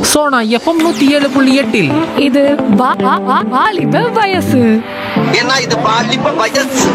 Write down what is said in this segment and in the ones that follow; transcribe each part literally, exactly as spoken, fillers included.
Sona FM நூத்தி ஏழு புள்ளி எட்டில் இது வா- வா- வா- வாலிப வயசு. ஏன்னா இது பாலிப்ப வயசு.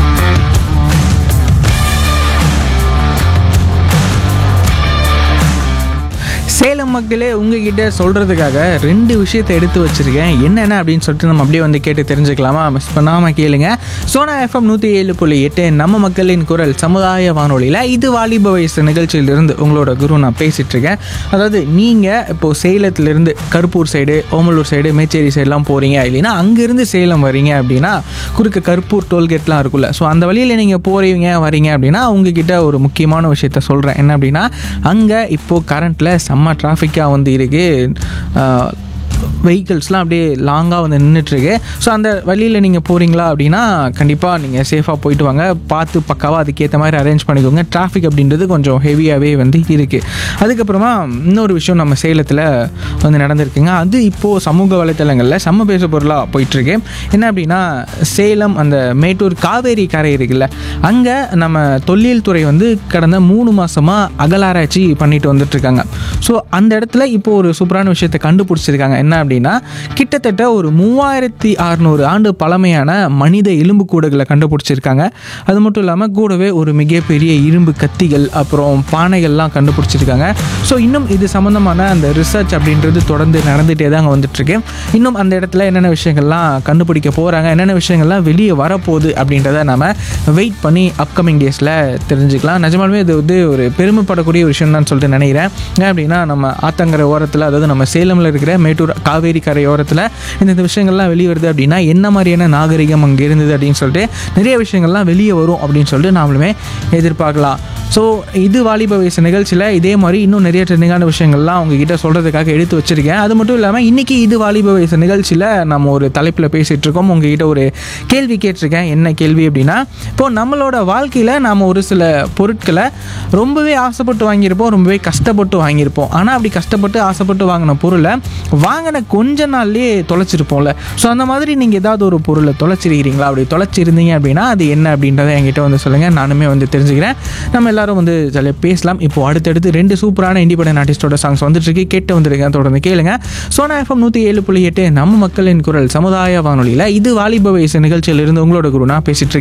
சேலம் மக்களே உங்ககிட்ட சொல்கிறதுக்காக ரெண்டு விஷயத்தை எடுத்து வச்சுருக்கேன். என்னென்ன அப்படின்னு சொல்லிட்டு நம்ம அப்படியே வந்து கேட்டு தெரிஞ்சுக்கலாமா? மிஸ் பண்ணாமல் கேளுங்க. சோனா எஃப்எம் நூற்றி ஏழு புள்ளி எட்டு நம்ம மக்களின் குரல் சமுதாய வானொலியில் இது வாலிப வயசு நிகழ்ச்சியிலிருந்து உங்களோட குரு நான் பேசிகிட்டு இருக்கேன். அதாவது நீங்கள் இப்போது சேலத்திலேருந்து கருப்பூர் சைடு, ஓமலூர் சைடு, மேச்சேரி சைடெலாம் போகிறீங்க, இல்லைன்னா அங்கேருந்து சேலம் வரீங்க அப்படின்னா குறுக்க கருப்பூர் டோல்கேட்லாம் இருக்குல்ல, ஸோ அந்த வழியில் நீங்கள் போகிறீங்க வரீங்க அப்படின்னா உங்ககிட்ட ஒரு முக்கியமான விஷயத்த சொல்கிறேன். என்ன அப்படின்னா, அங்கே இப்போது கரண்ட்டில் செம்ம டிராஃபிக்காக வந்து இருக்குது. வெஹிக்கிள்ஸ்லாம் அப்படியே லாங்காக வந்து நின்றுட்டுருக்கு. ஸோ அந்த வழியில் நீங்கள் போகிறீங்களா அப்படின்னா கண்டிப்பாக நீங்கள் சேஃபாக போயிட்டு வாங்க. பார்த்து பக்காவாக அதுக்கேற்ற மாதிரி அரேஞ்ச் பண்ணிக்கோங்க. டிராஃபிக் அப்படின்றது கொஞ்சம் ஹெவியாகவே வந்து இருக்குது. அதுக்கப்புறமா இன்னொரு விஷயம் நம்ம சேலத்தில் வந்து நடந்திருக்குங்க. அது இப்போது சமூக வலைத்தளங்களில் செம்ம பேச பொருளாக போயிட்டுருக்கு. என்ன அப்படின்னா, சேலம் அந்த மேட்டூர் காவேரி கரை இருக்குல்ல, அங்கே நம்ம தொல்லியல் துறை வந்து கடந்த மூணு மாதமாக அகலாராய்ச்சி பண்ணிட்டு வந்துட்டுருக்காங்க. ஸோ அந்த இடத்துல இப்போது ஒரு சூப்பரான விஷயத்தை கண்டுபிடிச்சிருக்காங்க. என்ன அப்படின்னா, கிட்டத்தட்ட ஒரு மூவாயிரத்தி அறுநூறு ஆண்டு பழமையான மனித எலும்பு கூடுகளை கண்டுபிடிச்சிருக்காங்க. அது மட்டும் இல்லாமல் கூடவே ஒரு மிகப்பெரிய இரும்பு கத்திகள், அப்புறம் பானைகள்லாம் கண்டுபிடிச்சிருக்காங்க. ஸோ இன்னும் இது சம்மந்தமான அந்த ரிசர்ச் அப்படின்றது தொடர்ந்து நடந்துகிட்டே தான் அங்கே வந்துட்டுருக்கு. இன்னும் அந்த இடத்துல என்னென்ன விஷயங்கள்லாம் கண்டுபிடிக்க போகிறாங்க, என்னென்ன விஷயங்கள்லாம் வெளியே வரப்போகுது அப்படின்றத நம்ம வெயிட் பண்ணி அப்கமிங் டேஸில் தெரிஞ்சுக்கலாம். நிஜமாலுமே இது வந்து ஒரு பெருமைப்படக்கூடிய விஷயம் தான் சொல்லிட்டு நினைக்கிறேன். ஏன் அப்படின்னா, நம்ம ஆத்தங்கரை ஓரத்தில், அதாவது நம்ம சேலமில் இருக்கிற மேட்டூர் காவேரி கரையோரத்தில் இந்த விஷயங்கள்லாம் வெளியே வருது அப்படின்னா என்ன மாதிரியான நாகரிகம் அங்கே இருந்தது அப்படின்னு சொல்லிட்டு நிறைய விஷயங்கள்லாம் வெளியே வரும் அப்படின்னு சொல்லிட்டு நாமளுமே எதிர்பார்க்கலாம். ஸோ இது வாலிப வயசு நிகழ்ச்சியில் இதே மாதிரி இன்னும் நிறைய ட்ரெண்டிங்கான விஷயங்கள்லாம் உங்ககிட்ட சொல்கிறதுக்காக எடுத்து வச்சுருக்கேன். அது மட்டும் இல்லாமல் இன்றைக்கி இது வாலிப வயசு நிகழ்ச்சியில் நம்ம ஒரு தலைப்பில் பேசிகிட்டு இருக்கோம். உங்ககிட்ட ஒரு கேள்வி கேட்டிருக்கேன். என்ன கேள்வி அப்படின்னா, இப்போது நம்மளோட வாழ்க்கையில் நாம் ஒரு சில பொருட்களை ரொம்பவே ஆசைப்பட்டு வாங்கியிருப்போம், ரொம்பவே கஷ்டப்பட்டு வாங்கியிருப்போம். ஆனால் அப்படி கஷ்டப்பட்டு ஆசைப்பட்டு வாங்கின பொருளை வாங்கின கொஞ்ச நாள்லேயே தொலைச்சிருப்போம்ல. ஸோ அந்த மாதிரி நீங்கள் ஏதாவது ஒரு பொருளை தொலைச்சிருக்கிறீங்களா? அப்படி தொலைச்சிருந்தீங்க அப்படின்னா அது என்ன அப்படின்றத என்கிட்ட வந்து சொல்லுங்கள். நானுமே வந்து தெரிஞ்சுக்கிறேன். நம்ம எல்லாரும் வந்து ஜாலியாக பேசலாம். இப்போது அடுத்தடுத்து ரெண்டு சூப்பரான இண்டிபெண்டன்ட் ஆர்டிஸ்டோட சாங்ஸ் வந்துட்டுருக்கு. கேட்டு வந்துருக்கேன், தொடர்ந்து கேளுங்க. சோனா எஃப்எம் நூற்றி ஏழு புள்ளி எட்டு நம்ம மக்களின் குரல் சமுதாய வானொலியில் இது வாலிப வயசு நிகழ்ச்சியிலிருந்து உங்களோட குரு நான் பேசிட்டு இருக்கேன்.